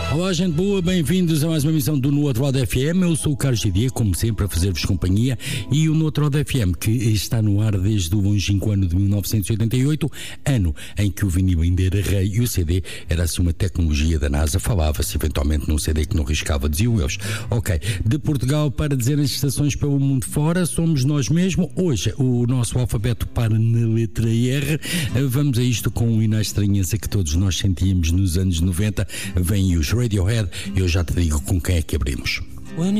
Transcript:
Olá, gente boa, bem-vindos a mais uma emissão do No Outro Lado FM. Eu sou o Carlos Gidia, como sempre, a fazer-vos companhia. E o No Outro Lado FM, que está no ar desde o longínquo ano de 1988, ano em que o vinil ainda era rei e o CD era assim uma tecnologia da NASA. Falava-se eventualmente num CD que não riscava, diziam eles. Ok, de Portugal para dizer as estações pelo mundo fora, somos nós mesmos. Hoje o nosso alfabeto para na letra R. Vamos a isto com o hino à estranheza que todos nós sentíamos nos anos 90. Vêm os Radiohead e eu já te digo com quem é que abrimos.